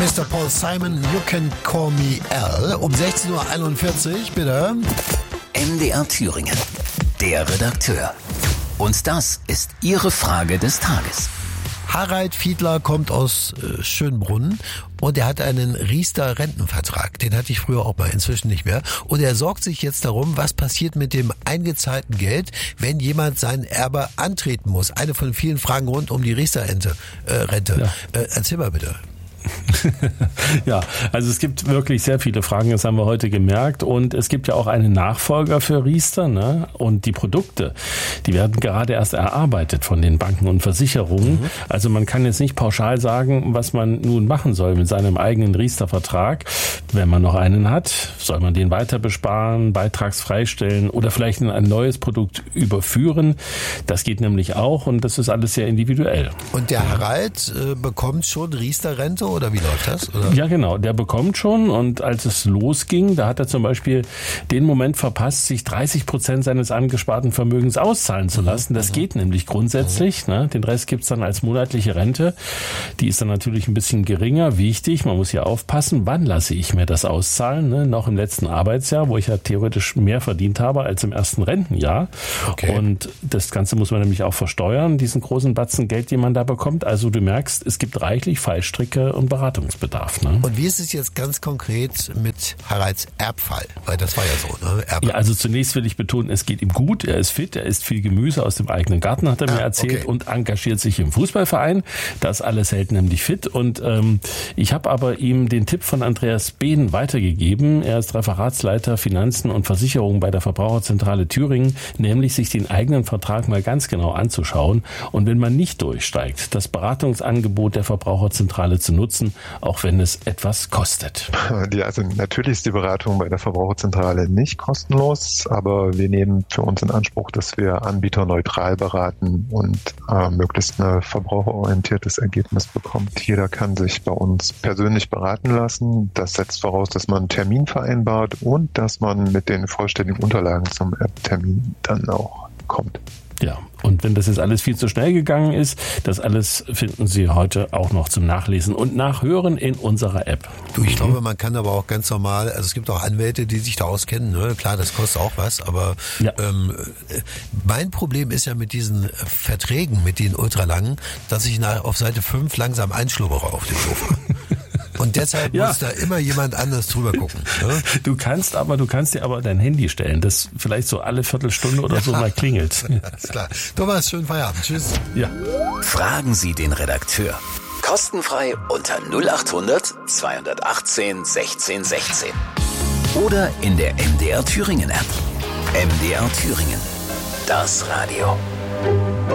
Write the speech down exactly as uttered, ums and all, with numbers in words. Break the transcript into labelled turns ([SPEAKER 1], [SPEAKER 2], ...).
[SPEAKER 1] Mister Paul Simon, You Can Call Me Al. Um sechzehn Uhr einundvierzig, bitte.
[SPEAKER 2] M D R Thüringen, der Redakteur. Und das ist Ihre Frage des Tages.
[SPEAKER 1] Harald Fiedler kommt aus äh, Schönbrunn und er hat einen Riester-Rentenvertrag. Den hatte ich früher auch mal, inzwischen nicht mehr. Und er sorgt sich jetzt darum, was passiert mit dem eingezahlten Geld, wenn jemand sein Erbe antreten muss. Eine von vielen Fragen rund um die Riester-Rente. Äh, Rente. Ja. Äh, erzähl mal bitte.
[SPEAKER 3] Ja, also es gibt wirklich sehr viele Fragen, das haben wir heute gemerkt, und es gibt ja auch einen Nachfolger für Riester, ne? Und die Produkte, die werden gerade erst erarbeitet von den Banken und Versicherungen. Mhm. Also man kann jetzt nicht pauschal sagen, was man nun machen soll mit seinem eigenen Riester-Vertrag. Wenn man noch einen hat, soll man den weiter besparen, beitragsfrei stellen oder vielleicht in ein neues Produkt überführen. Das geht nämlich auch, und das ist alles sehr individuell.
[SPEAKER 1] Und der Harald äh, bekommt schon Riester-Rente? Oder wie läuft das? Oder?
[SPEAKER 3] Ja, genau. Der bekommt schon. Und als es losging, da hat er zum Beispiel den Moment verpasst, sich dreißig Prozent seines angesparten Vermögens auszahlen zu lassen. Das geht nämlich grundsätzlich. Ne? Den Rest gibt's dann als monatliche Rente. Die ist dann natürlich ein bisschen geringer. Wichtig, man muss hier aufpassen, wann lasse ich mir das auszahlen? Ne? Noch im letzten Arbeitsjahr, wo ich ja theoretisch mehr verdient habe als im ersten Rentenjahr. Okay. Und das Ganze muss man nämlich auch versteuern, diesen großen Batzen Geld, den man da bekommt. Also du merkst, es gibt reichlich Fallstricke und Beratungsbedarf. Ne?
[SPEAKER 1] Und wie ist es jetzt ganz konkret mit Haralds Erbfall? Weil das war ja so, ne? Erbe.
[SPEAKER 3] Ja, also zunächst will ich betonen, es geht ihm gut, er ist fit, er isst viel Gemüse aus dem eigenen Garten, hat er ah, mir erzählt, okay. Und engagiert sich im Fußballverein. Das alles hält nämlich fit. Und ähm, ich habe aber ihm den Tipp von Andreas Behn weitergegeben. Er ist Referatsleiter Finanzen und Versicherungen bei der Verbraucherzentrale Thüringen, nämlich sich den eigenen Vertrag mal ganz genau anzuschauen. Und wenn man nicht durchsteigt, das Beratungsangebot der Verbraucherzentrale zu nutzen, auch wenn es etwas kostet.
[SPEAKER 4] Ja, also natürlich ist die Beratung bei der Verbraucherzentrale nicht kostenlos, aber wir nehmen für uns in Anspruch, dass wir anbieterneutral beraten und äh, möglichst ein verbraucherorientiertes Ergebnis bekommt. Jeder kann sich bei uns persönlich beraten lassen. Das setzt voraus, dass man einen Termin vereinbart und dass man mit den vollständigen Unterlagen zum Termin dann auch kommt.
[SPEAKER 3] Ja, und wenn das jetzt alles viel zu schnell gegangen ist, das alles finden Sie heute auch noch zum Nachlesen und Nachhören in unserer App.
[SPEAKER 1] Du, ich glaube, man kann aber auch ganz normal, also es gibt auch Anwälte, die sich da auskennen, ne? Klar, das kostet auch was, aber ja. ähm, mein Problem ist ja mit diesen Verträgen, mit den ultralangen, dass ich nach, auf Seite fünf langsam einschlummere auf dem Sofa. Und deshalb ja. muss da immer jemand anders drüber gucken. Ne?
[SPEAKER 3] Du kannst aber, du kannst dir aber dein Handy stellen, das vielleicht so alle Viertelstunde oder ja. so mal klingelt.
[SPEAKER 1] Alles klar. Thomas, schönen Feierabend. Tschüss.
[SPEAKER 2] Ja. Fragen Sie den Redakteur. Kostenfrei unter null acht hundert zweihundertachtzehn sechzehn sechzehn. Oder in der M D R Thüringen App. M D R Thüringen. Das Radio.